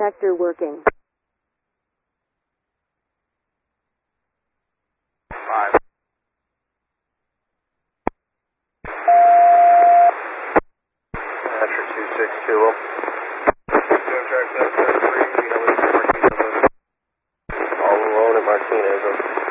detector working. 5. Asher 262. Track 773, all alone at Martinez.